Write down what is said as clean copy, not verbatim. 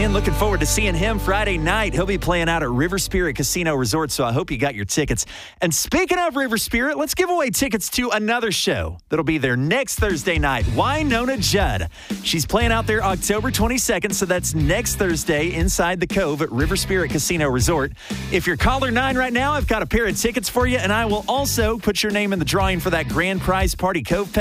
Ryan. Looking forward to seeing him Friday night. He'll be playing out at River Spirit Casino Resort, so I hope you got your tickets. And speaking of River Spirit, let's give away tickets to another show that'll be there next Thursday night. Wynonna Judd. She's playing out there October 22nd, so that's next Thursday inside the Cove at River Spirit Casino Resort. If you're caller 9 right now, I've got a pair of tickets for you, and I will also put your name in the drawing for that grand prize Party Cove pass.